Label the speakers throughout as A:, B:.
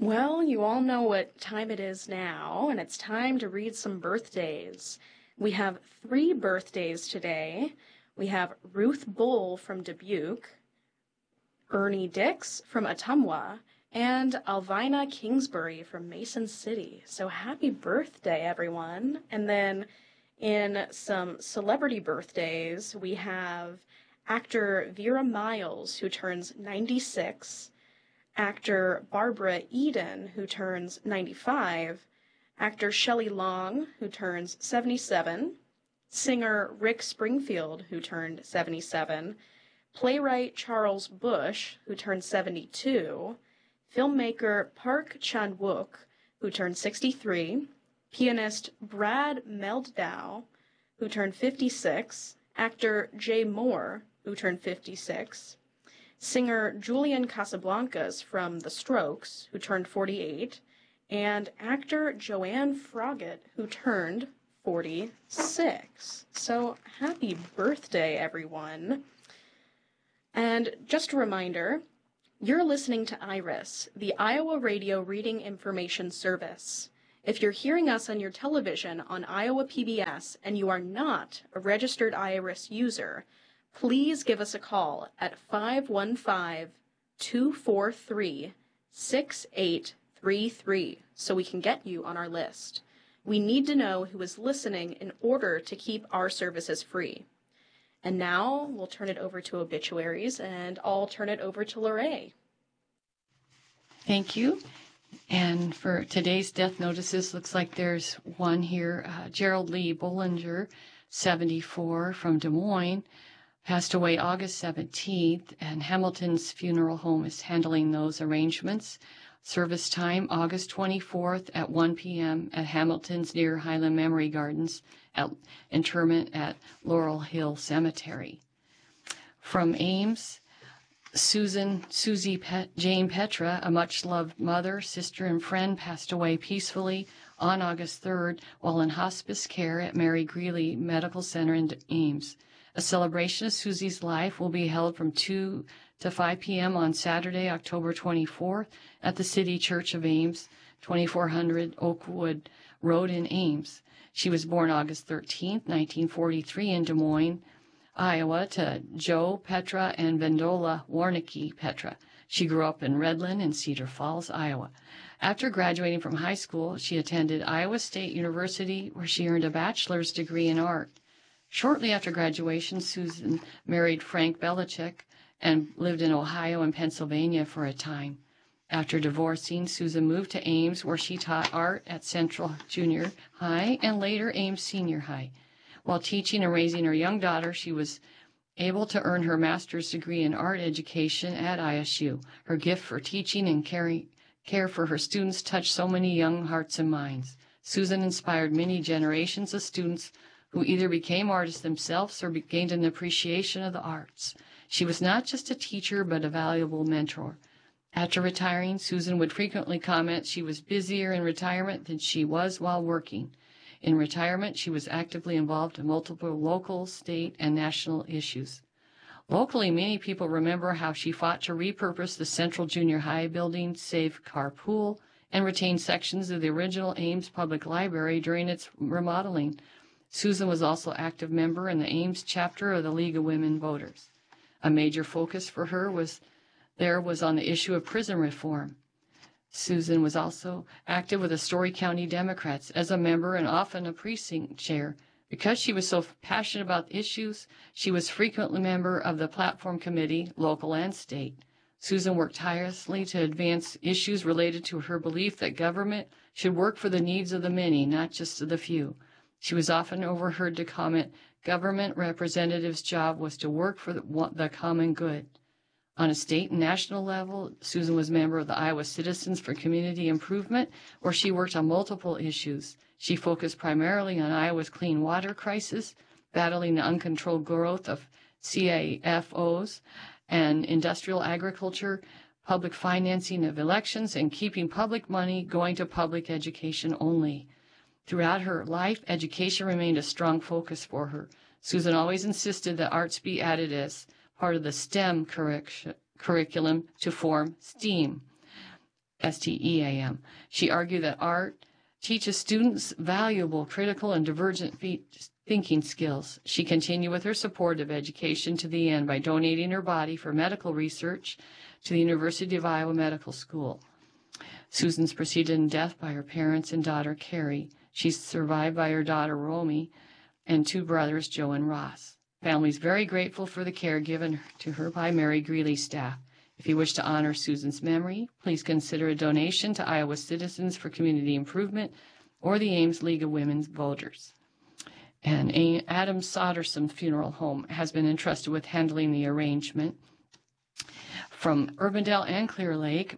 A: Well, you all know what time it is now, and it's time to read some birthdays. We have 3 birthdays today. We have Ruth Bull from Dubuque, Ernie Dix from Ottumwa, and Alvina Kingsbury from Mason City. So happy birthday, everyone. And then in some celebrity birthdays, we have actor Vera Miles, who turns 96, actor Barbara Eden, who turns 95, actor Shelley Long, who turns 77, singer Rick Springfield, who turned 77, playwright Charles Bush, who turned 72, filmmaker Park Chan-wook, who turned 63, pianist Brad Meldau, who turned 56, actor Jay Moore, who turned 56, singer Julian Casablancas from The Strokes, who turned 48, and actor Joanne Froggatt, who turned 46. So happy birthday, everyone. And just a reminder, you're listening to IRIS, the Iowa Radio Reading Information Service. If you're hearing us on your television on Iowa PBS and you are not a registered IRIS user, please give us a call at 515-243-6833 so we can get you on our list. We need to know who is listening in order to keep our services free. And now we'll turn it over to obituaries, and I'll turn it over to Lorraine.
B: Thank you. And for today's death notices, looks like there's one here. Gerald Lee Bollinger, 74, from Des Moines, passed away August 17th, and Hamilton's funeral home is handling those arrangements. Service time, August 24th at 1 p.m. at Hamilton's near Highland Memory Gardens, at interment at Laurel Hill Cemetery. From Ames, Susie Jane Petra, a much-loved mother, sister, and friend, passed away peacefully on August 3rd while in hospice care at Mary Greeley Medical Center in Ames. A celebration of Susie's life will be held from 2 to 5 p.m. on Saturday, October 24th at the City Church of Ames, 2400 Oakwood Road in Ames. She was born August 13th, 1943 in Des Moines, Iowa, to Joe Petra and Vendola Warnicki Petra. She grew up in Redland and Cedar Falls, Iowa. After graduating from high school, she attended Iowa State University, where she earned a bachelor's degree in art. Shortly after graduation, Susan married Frank Belichick and lived in Ohio and Pennsylvania for a time. After divorcing, Susan moved to Ames, where she taught art at Central Junior High and later Ames Senior High. While teaching and raising her young daughter, she was able to earn her master's degree in art education at ISU. Her gift for teaching and care for her students touched so many young hearts and minds. Susan inspired many generations of students who either became artists themselves or gained an appreciation of the arts. She was not just a teacher, but a valuable mentor. After retiring, Susan would frequently comment she was busier in retirement than she was while working. In retirement, she was actively involved in multiple local, state, and national issues. Locally, many people remember how she fought to repurpose the Central Junior High building, save carpool, and retain sections of the original Ames Public Library during its remodeling. Susan was also an active member in the Ames chapter of the League of Women Voters. A major focus for her was on the issue of prison reform. Susan was also active with the Story County Democrats as a member and often a precinct chair. Because she was so passionate about issues, she was frequently a member of the platform committee, local and state. Susan worked tirelessly to advance issues related to her belief that government should work for the needs of the many, not just of the few. She was often overheard to comment, government representatives' job was to work for the common good. On a state and national level, Susan was a member of the Iowa Citizens for Community Improvement, where she worked on multiple issues. She focused primarily on Iowa's clean water crisis, battling the uncontrolled growth of CAFOs and industrial agriculture, public financing of elections, and keeping public money going to public education only. Throughout her life, education remained a strong focus for her. Susan always insisted that arts be added as part of the STEM curriculum to form STEAM. STEAM. She argued that art teaches students valuable critical and divergent thinking skills. She continued with her support of education to the end by donating her body for medical research to the University of Iowa Medical School. Susan's preceded in death by her parents and daughter, Carrie. She's survived by her daughter, Romy, and two brothers, Joe and Ross. Family is very grateful for the care given to her by Mary Greeley staff. If you wish to honor Susan's memory, please consider a donation to Iowa Citizens for Community Improvement or the Ames League of Women Voters. And Adam Soderson Funeral Home has been entrusted with handling the arrangement. From Urbandale and Clear Lake,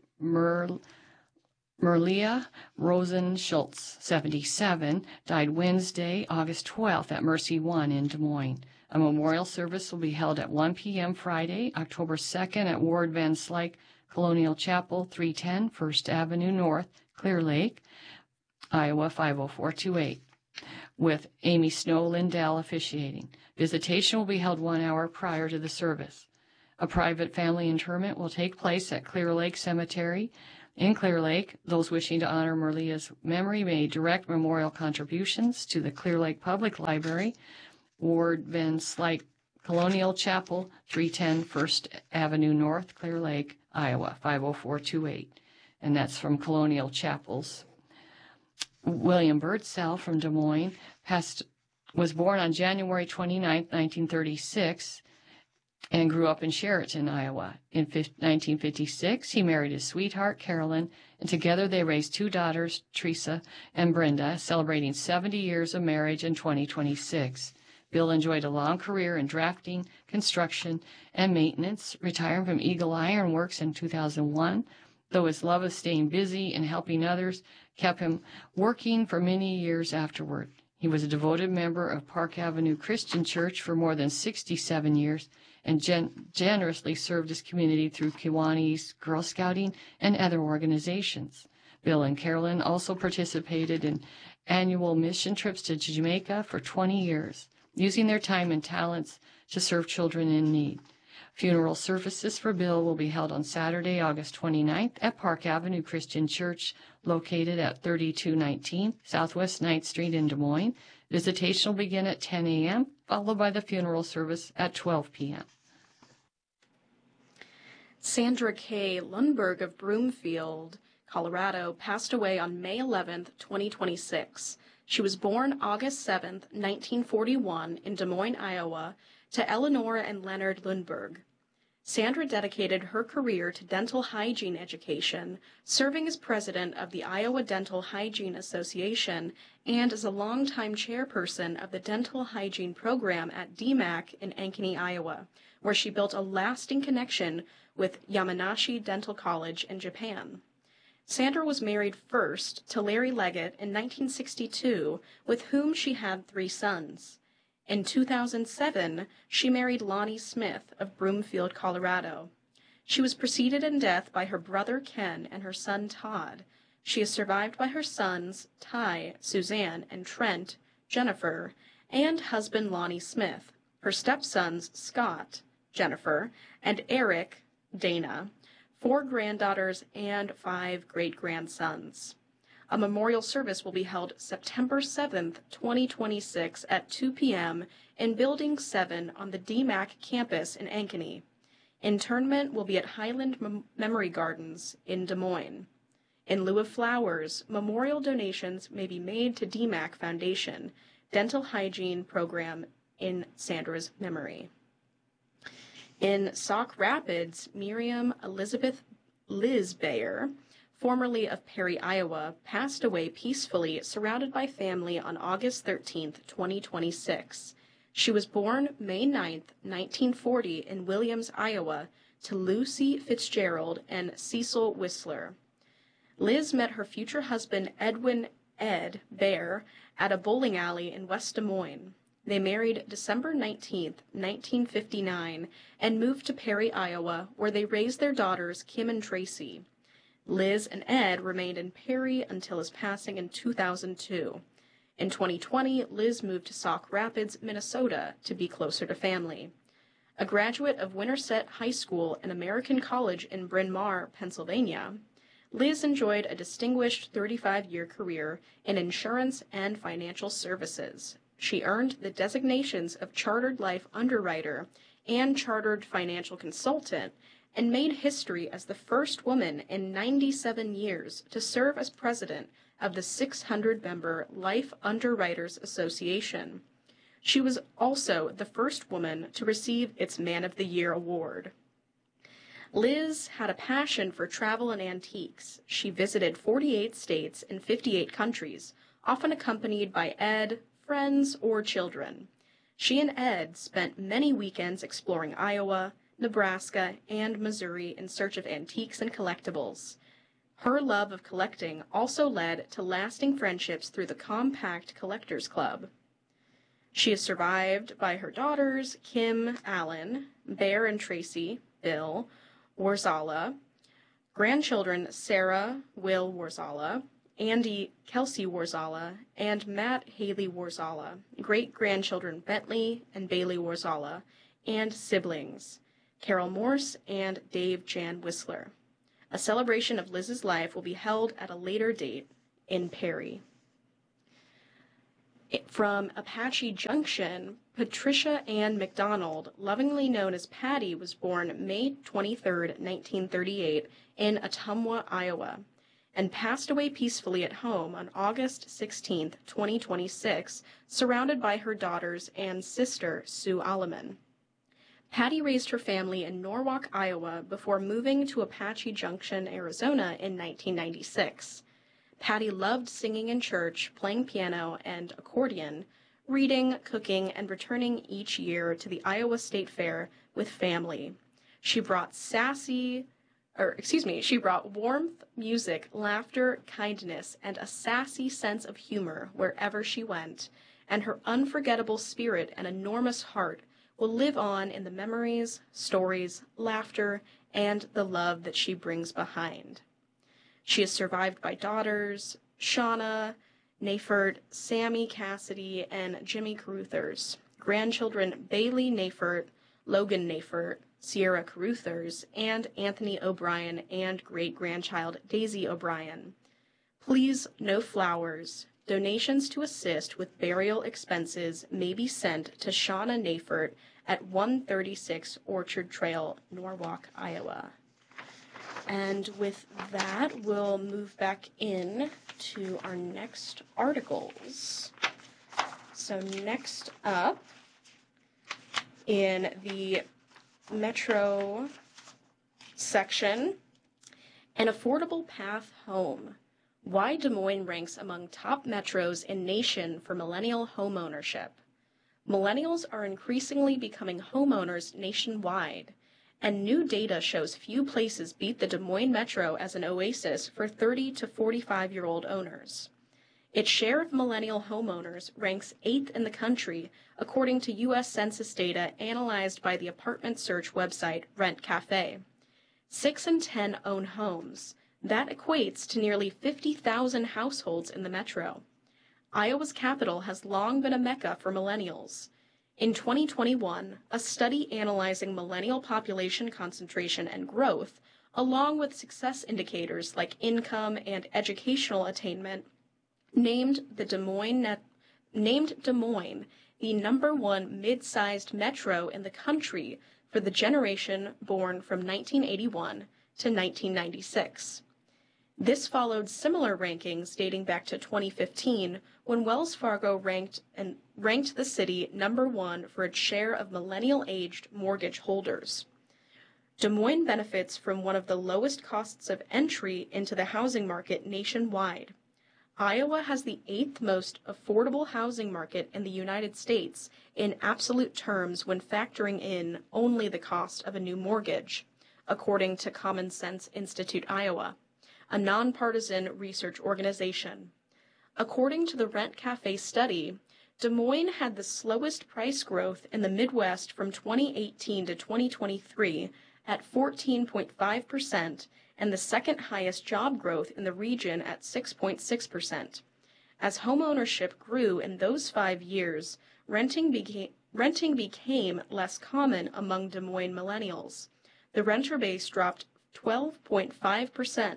B: Merlia Rosen Schultz, 77, died Wednesday, August 12th at Mercy One in Des Moines. A memorial service will be held at 1 p.m. Friday, October 2nd at Ward Van Slyke Colonial Chapel, 310 First Avenue North, Clear Lake, Iowa 50428, with Amy Snow Lindell officiating. Visitation will be held 1 hour prior to the service. A private family interment will take place at Clear Lake Cemetery in Clear Lake. Those wishing to honor Merlia's memory may direct memorial contributions to the Clear Lake Public Library, Ward Van Slyke Colonial Chapel, 310 First Avenue North, Clear Lake, Iowa, 50428. And that's from Colonial Chapels. William Birdsell from Des Moines was born on January 29, 1936, and grew up in Sheraton, Iowa. In 1956, he married his sweetheart, Carolyn, and together they raised two daughters, Teresa and Brenda, celebrating 70 years of marriage in 2026. Bill enjoyed a long career in drafting, construction, and maintenance, retiring from Eagle Iron Works in 2001, though his love of staying busy and helping others kept him working for many years afterward. He was a devoted member of Park Avenue Christian Church for more than 67 years and generously served his community through Kiwanis, Girl Scouting, and other organizations. Bill and Carolyn also participated in annual mission trips to Jamaica for 20 years, using their time and talents to serve children in need. Funeral services for Bill will be held on Saturday, August 29th at Park Avenue Christian Church, located at 3219 Southwest 9th Street in Des Moines. Visitation will begin at 10 a.m., followed by the funeral service at 12 p.m.
A: Sandra K. Lundberg of Broomfield, Colorado, passed away on May 11, 2026. She was born August 7, 1941, in Des Moines, Iowa, to Eleanor and Leonard Lundberg. Sandra dedicated her career to dental hygiene education, serving as president of the Iowa Dental Hygiene Association and as a longtime chairperson of the dental hygiene program at DMAC in Ankeny, Iowa, where she built a lasting connection with Yamanashi Dental College in Japan. Sandra was married first to Larry Leggett in 1962, with whom she had 3 sons. In 2007, she married Lonnie Smith of Broomfield, Colorado. She was preceded in death by her brother Ken and her son Todd. She is survived by her sons Ty, Suzanne, and Trent, Jennifer, and husband Lonnie Smith, her stepsons Scott, Jennifer, and Eric, Dana, 4 granddaughters, and 5 great-grandsons. A memorial service will be held September 7th, 2026 at 2 p.m. in Building 7 on the DMAC campus in Ankeny. Internment will be at Highland Memory Gardens in Des Moines. In lieu of flowers, memorial donations may be made to DMAC Foundation, dental hygiene program in Sandra's memory. In Sauk Rapids, Miriam Elizabeth Liz Bayer, formerly of Perry, Iowa, passed away peacefully, surrounded by family on August 13, 2026. She was born May 9, 1940, in Williams, Iowa, to Lucy Fitzgerald and Cecil Whistler. Liz met her future husband, Edwin Ed Bayer, at a bowling alley in West Des Moines. They married December 19, 1959, and moved to Perry, Iowa, where they raised their daughters, Kim and Tracy. Liz and Ed remained in Perry until his passing in 2002. In 2020, Liz moved to Sauk Rapids, Minnesota, to be closer to family. A graduate of Winterset High School and American College in Bryn Mawr, Pennsylvania, Liz enjoyed a distinguished 35-year career in insurance and financial services. She earned the designations of Chartered Life Underwriter and Chartered Financial Consultant, and made history as the first woman in 97 years to serve as president of the 600-member Life Underwriters Association. She was also the first woman to receive its Man of the Year award. Liz had a passion for travel and antiques. She visited 48 states and 58 countries, often accompanied by Ed, friends, or children. She and Ed spent many weekends exploring Iowa, Nebraska, and Missouri in search of antiques and collectibles. Her love of collecting also led to lasting friendships through the Compact Collectors Club. She is survived by her daughters, Kim, Alan, Bear and Tracy, Bill, Warzala, grandchildren Sarah, Will Warzala, Andy, Kelsey Warzala, and Matt Haley Warzala, great-grandchildren Bentley and Bailey Warzala, and siblings Carol Morse and Dave Jan Whistler. A celebration of Liz's life will be held at a later date in Perry. From Apache Junction, Patricia Ann McDonald, lovingly known as Patty, was born May 23, 1938, in Ottumwa, Iowa, and passed away peacefully at home on August 16, 2026, surrounded by her daughters and sister, Sue Alleman. Patty raised her family in Norwalk, Iowa, before moving to Apache Junction, Arizona in 1996. Patty loved singing in church, playing piano and accordion, reading, cooking, and returning each year to the Iowa State Fair with family. She brought warmth, music, laughter, kindness, and a sassy sense of humor wherever she went, and her unforgettable spirit and enormous heart will live on in the memories, stories, laughter, and the love that she brings behind. She is survived by daughters, Shauna, Nafert, Sammy Cassidy, and Jimmy Caruthers, grandchildren Bailey Nafert, Logan Nafert, Sierra Caruthers, and Anthony O'Brien, and great-grandchild Daisy O'Brien. Please, no flowers. Donations to assist with burial expenses may be sent to Shauna Nafert at 136 Orchard Trail, Norwalk, Iowa. And with that, we'll move back in to our next articles. So next up, in the Metro section, An Affordable Path Home. Why Des Moines ranks among top metros in nation for millennial homeownership. Millennials are increasingly becoming homeowners nationwide, and new data shows few places beat the Des Moines Metro as an oasis for 30 to 45-year-old owners. Its share of millennial homeowners ranks 8th in the country, according to U.S. Census data analyzed by the apartment search website Rent Cafe. 6 in 10 own homes. That equates to nearly 50,000 households in the metro. Iowa's capital has long been a mecca for millennials. In 2021, a study analyzing millennial population concentration and growth, along with success indicators like income and educational attainment, named Des Moines the #1 mid-sized metro in the country for the generation born from 1981 to 1996. This followed similar rankings dating back to 2015, when Wells Fargo ranked the city #1 for its share of millennial-aged mortgage holders. Des Moines benefits from one of the lowest costs of entry into the housing market nationwide. Iowa has the 8th most affordable housing market in the United States in absolute terms when factoring in only the cost of a new mortgage, according to Common Sense Institute Iowa, a nonpartisan research organization. According to the Rent Cafe study, Des Moines had the slowest price growth in the Midwest from 2018 to 2023 at 14.5%, and the second highest job growth in the region at 6.6%. As homeownership grew in those 5 years, renting became less common among Des Moines millennials. The renter base dropped 12.5%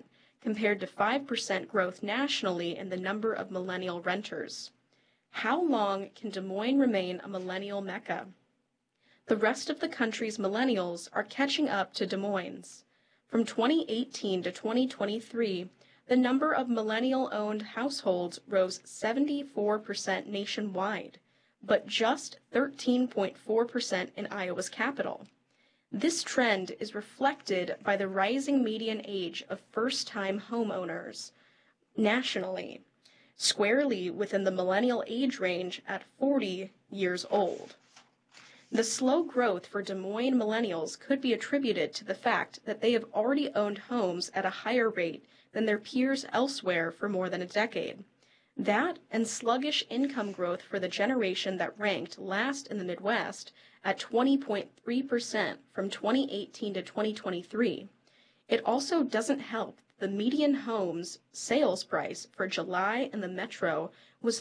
A: compared to 5% growth nationally in the number of millennial renters. How long can Des Moines remain a millennial mecca? The rest of the country's millennials are catching up to Des Moines. From 2018 to 2023, the number of millennial-owned households rose 74% nationwide, but just 13.4% in Iowa's capital. This trend is reflected by the rising median age of first-time homeowners nationally, squarely within the millennial age range at 40 years old. The slow growth for Des Moines millennials could be attributed to the fact that they have already owned homes at a higher rate than their peers elsewhere for more than a decade. That and sluggish income growth for the generation that ranked last in the Midwest at 20.3% from 2018 to 2023. It also doesn't help the median home's sales price for July in the metro was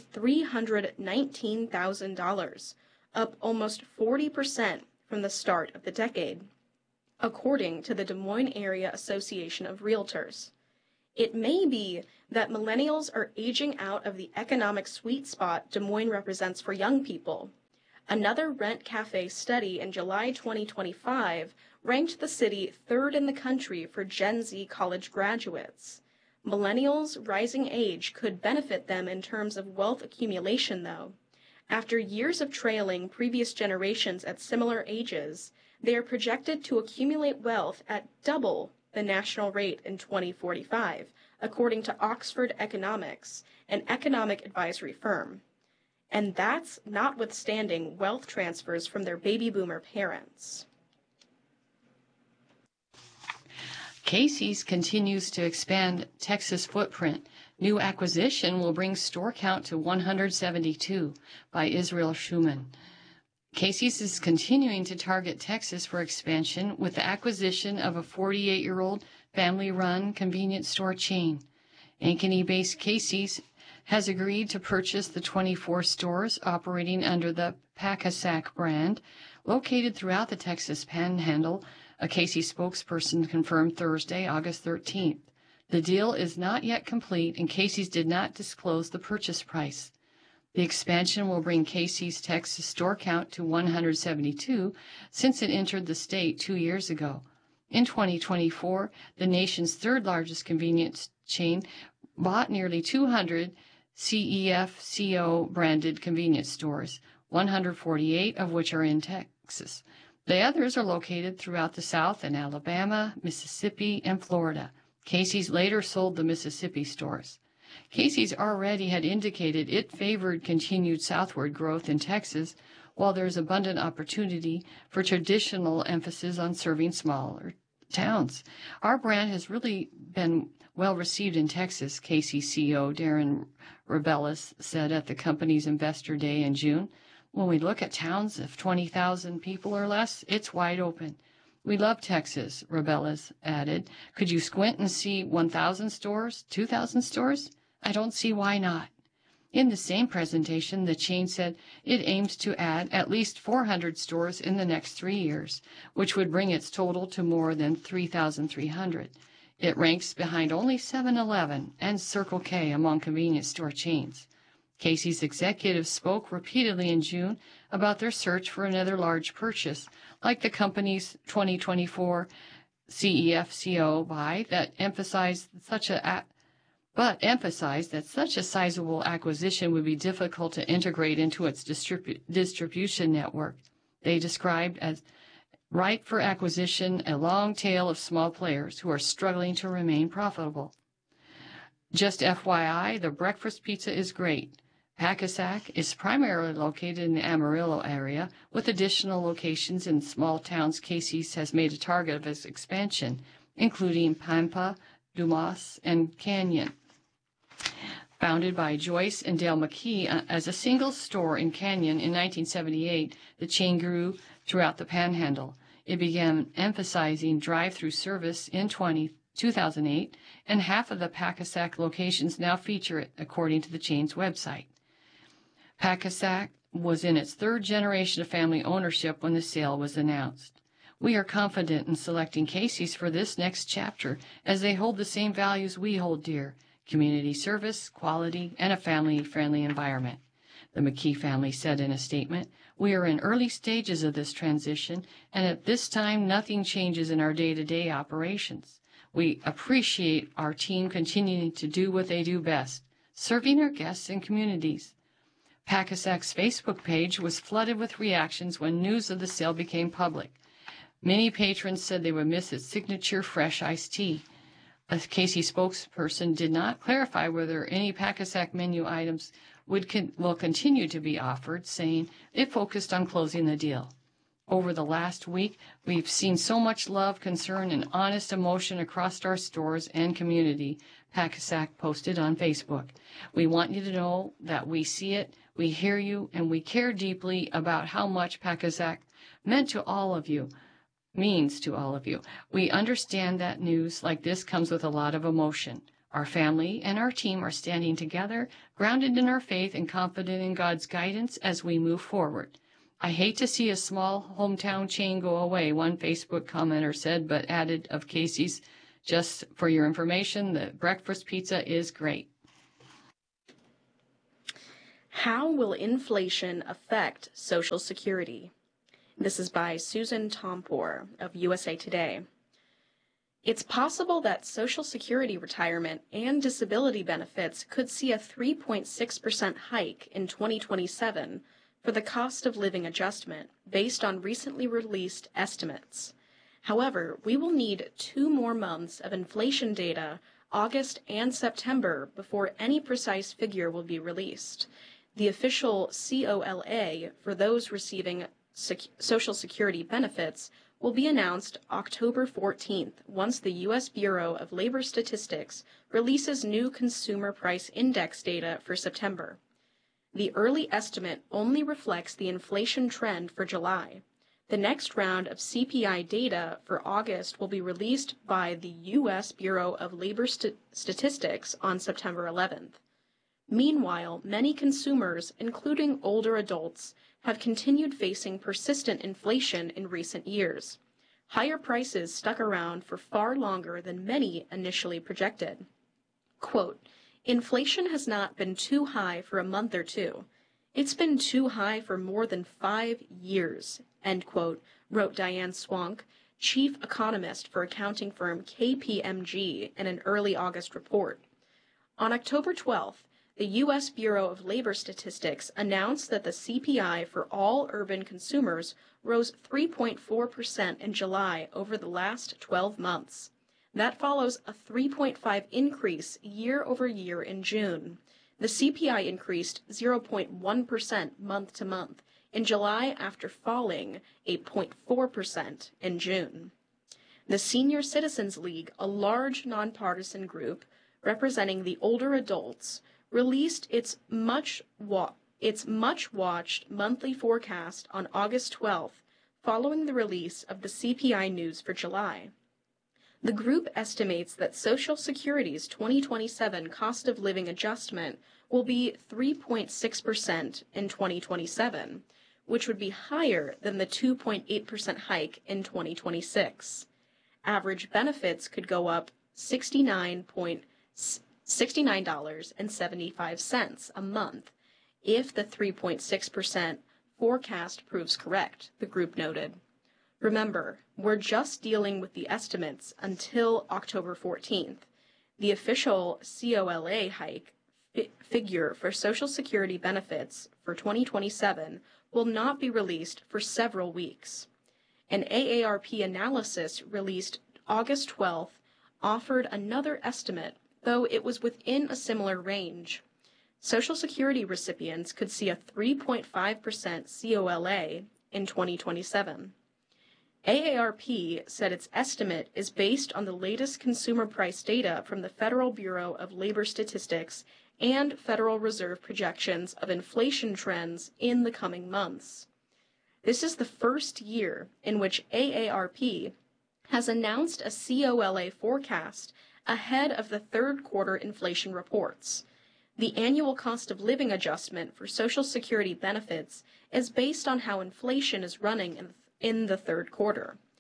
A: $319,000, up almost 40% from the start of the decade, according to the Des Moines Area Association of Realtors. It may be that millennials are aging out of the economic sweet spot Des Moines represents for young people. Another Rent Cafe study in July 2025 ranked the city third in the country for Gen Z college graduates. Millennials' rising age could benefit them in terms of wealth accumulation, though. After years of trailing previous generations at similar ages, they are projected to accumulate wealth at double the national rate in 2045, according to Oxford Economics, an economic advisory firm. And that's notwithstanding wealth transfers from their baby boomer parents.
B: Casey's continues to expand Texas footprint. New acquisition will bring store count to 172 by Israel Schumann. Casey's is continuing to target Texas for expansion with the acquisition of a 48-year-old family-run convenience store chain. Ankeny-based Casey's has agreed to purchase the 24 stores operating under the Packasack brand, located throughout the Texas Panhandle, a Casey's spokesperson confirmed Thursday, August 13th. The deal is not yet complete, and Casey's did not disclose the purchase price. The expansion will bring Casey's Texas store count to 172 since it entered the state 2 years ago. In 2024, the nation's third-largest convenience chain bought nearly 200 CEFCO-branded convenience stores, 148 of which are in Texas. The others are located throughout the South in Alabama, Mississippi, and Florida. Casey's later sold the Mississippi stores. Casey's already had indicated it favored continued southward growth in Texas, while there is abundant opportunity for traditional emphasis on serving smaller towns. Our brand has really been well received in Texas, Casey's CEO Darren Rebellis said at the company's investor day in June. When we look at towns of 20,000 people or less, it's wide open. We love Texas, Rebellis added. Could you squint and see 1,000 stores, 2,000 stores? I don't see why not. In the same presentation, the chain said it aims to add at least 400 stores in the next 3 years, which would bring its total to more than 3,300. It ranks behind only 7-Eleven and Circle K among convenience store chains. Casey's executives spoke repeatedly in June about their search for another large purchase, like the company's 2024 CEFCO buy that emphasized that such a sizable acquisition would be difficult to integrate into its distribution network. They described as ripe for acquisition a long tail of small players who are struggling to remain profitable. Just FYI, the breakfast pizza is great. Packasack is primarily located in the Amarillo area, with additional locations in small towns Casey's has made a target of its expansion, including Pampa, Dumas, and Canyon. Founded by Joyce and Dale McKee as a single store in Canyon in 1978, the chain grew throughout the Panhandle. It began emphasizing drive-through service in 2008, and half of the Packasack locations now feature it, according to the chain's website. Packasack was in its third generation of family ownership when the sale was announced. We are confident in selecting Casey's for this next chapter, as they hold the same values we hold dear: community service, quality, and a family-friendly environment. The McKee family said in a statement, "We are in early stages of this transition, and at this time nothing changes in our day-to-day operations. We appreciate our team continuing to do what they do best, serving our guests and communities." Pack-A-Sac's Facebook page was flooded with reactions when news of the sale became public. Many patrons said they would miss its signature fresh iced tea. A Casey spokesperson did not clarify whether any Pack-A-Sac menu items will continue to be offered, saying it focused on closing the deal. Over the last week, we've seen so much love, concern, and honest emotion across our stores and community, Pack-A-Sac posted on Facebook. We want you to know that we see it, we hear you, and we care deeply about how much Pack-A-Sac means to all of you. We understand that news like this comes with a lot of emotion. Our family and our team are standing together, grounded in our faith and confident in God's guidance as we move forward. I hate to see a small hometown chain go away, one Facebook commenter said, but added of Casey's, "Just for your information, the breakfast pizza is great."
A: How will inflation affect Social Security? This is by Susan Tompor of USA Today. It's possible that Social Security retirement and disability benefits could see a 3.6% hike in 2027 for the cost of living adjustment based on recently released estimates. However, we will need 2 more months of inflation data, August and September, before any precise figure will be released. The official COLA for those receiving Social Security benefits will be announced October 14th once the U.S. Bureau of Labor Statistics releases new consumer price index data for September. The early estimate only reflects the inflation trend for July. The next round of CPI data for August will be released by the U.S. Bureau of Labor Statistics on September 11th. Meanwhile, many consumers, including older adults, have continued facing persistent inflation in recent years. Higher prices stuck around for far longer than many initially projected. Quote, "Inflation has not been too high for a month or two. It's been too high for more than 5 years," end quote, wrote Diane Swank, chief economist for accounting firm KPMG, in an early August report. On October 12th, the U.S. Bureau of Labor Statistics announced that the CPI for all urban consumers rose 3.4% in July over the last 12 months. That follows a 3.5% increase year over year in June. The CPI increased 0.1% month to month in July after falling 8.4% in June. The Senior Citizens League, a large nonpartisan group representing the older adults, released its much-watched monthly forecast on August 12th, following the release of the CPI news for July. The group estimates that Social Security's 2027 cost of living adjustment will be 3.6% in 2027, which would be higher than the 2.8% hike in 2026. Average benefits could go up $69.75 a month if the 3.6% forecast proves correct, the group noted. Remember, we're just dealing with the estimates until October 14th. The official COLA hike figure for Social Security benefits for 2027 will not be released for several weeks. An AARP analysis released August 12th offered another estimate, though it was within a similar range. Social Security recipients could see a 3.5% COLA in 2027. AARP said its estimate is based on the latest consumer price data from the Federal Bureau of Labor Statistics and Federal Reserve projections of inflation trends in the coming months. This is the first year in which AARP has announced a COLA forecast ahead of the third quarter inflation reports. The annual cost of living adjustment for Social Security benefits is based on how inflation is running in the third quarter.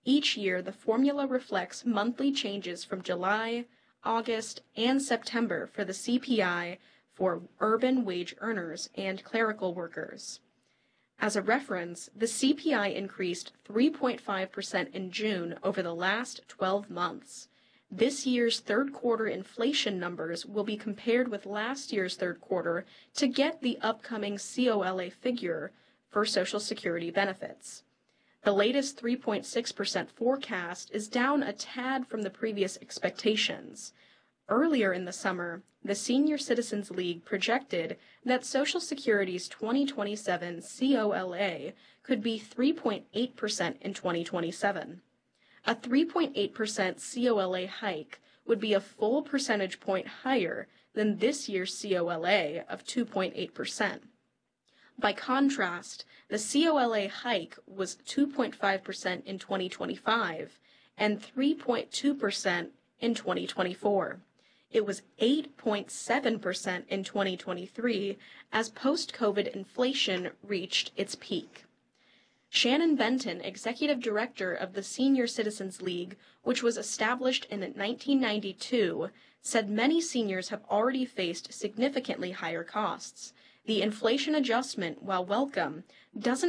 A: Each year, the formula reflects monthly changes from July, August, and September for the CPI for urban wage earners and clerical workers. As a reference, the CPI increased 3.5% in June over the last 12 months. This year's third quarter inflation numbers will be compared with last year's third quarter to get the upcoming COLA figure for Social Security benefits. The latest 3.6% forecast is down a tad from the previous expectations. Earlier in the summer, the Senior Citizens League projected that Social Security's 2027 COLA could be 3.8% in 2027. A 3.8% COLA hike would be a full percentage point higher than this year's COLA of 2.8%. By contrast, the COLA hike was 2.5% in 2025 and 3.2% in 2024. It was 8.7% in 2023 as post-COVID inflation reached its peak. Shannon Benton, executive director of the Senior Citizens League, which was established in 1992, said many seniors have already faced significantly higher costs. The inflation adjustment, while welcome, doesn't